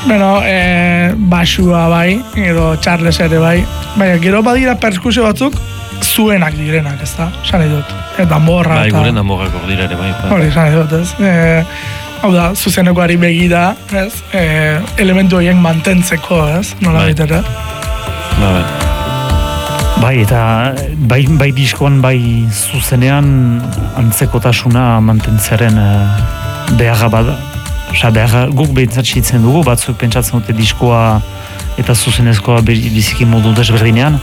Bueno, basua bai, edo Charles ere bai. Baina, gero badira perskusio batzuk zuenak direnak, ez da? Sani dut. Danborra bai, eta... gure danborrak ordira ere bai. Hori, sani dut, ez? Hau da, zuzenekoari begira, ez? Elementu horiek mantentzeko, ez? Nola ere. Bai, eta bai diskoan, bai zuzenean antzekotasuna mantentzearen beharra bada. Osa, guk behintzatxitzen dugu, batzuk pentsatzen dute diskoa eta zuzenezkoa biziki modu desberdinean.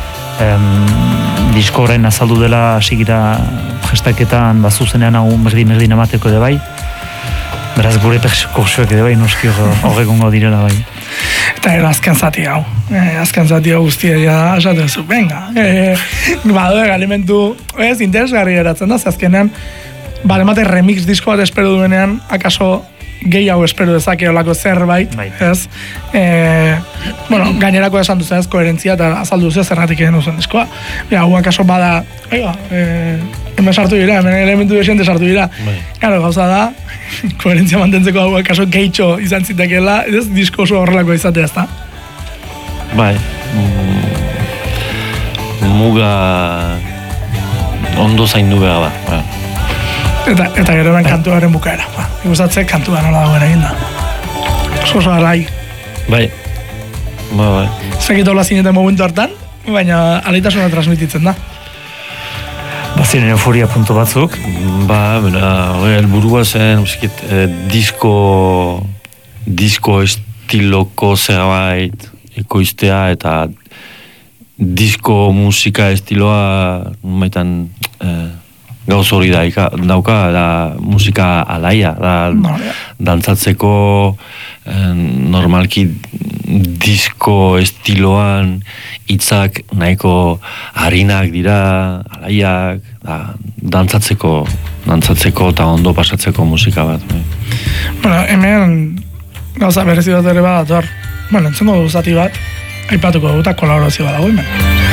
Disko horrein azaldu dela hasigira prestaketan zuzenean hau merdin emateko ere bai. Beraz, gure perkursioak ere bai, noski horregongo direla bai. Eta ero azken zati hau. Azken zati hau guztia da, esaten zu, venga. Elementu, ez, interesgarri eratzen da, azkenean, balemate remix disko bat espero duenean, akaso gehiago espero dezake olako zerbait, ez? Bueno, gainerako esan duzen ez, koherentzia eta azaldu duzen zerratik egin duzen diskoa. Hau akaso bada, hemen sartu dira, hemen elementu desiente sartu dira. Claro, gauza da, koherentzia mantentzeko hau akaso gehitxo izan zitekeela, ez disko oso horrelako izatea ez da? Bai, muga ondo zaindu behar da. Eta gero ben kantuaren bukaera. Ikustatze kantua nola dagoen egin da. Oso arai. Bai. Zekit hola zineten momentu hartan, baina alaitasuna transmititzen da. Baziren euforia puntu batzuk. Helburua zen, disko estiloko zerbait ekoiztea eta disko musika estiloa maitan gauz hori dauka, da musika alaia, dantzatzeko normalki disko estiloan hitzak nahiko harinak dira, alaiak, dantzatzeko eta ondo pasatzeko musika bat. Bueno, hemen gauza berezi bat ere badator. Bueno, entzungo zati bat, aipatuko dut, kolaborazio bat dago hemen.